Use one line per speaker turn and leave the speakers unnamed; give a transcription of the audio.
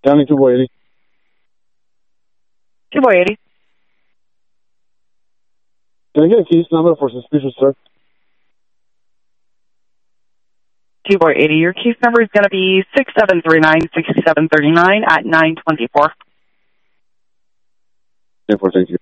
County 280.
280.
Can I get a case number for suspicious search?
280. Your case number is going to be 6739-6739 at 924.
10-4, thank you.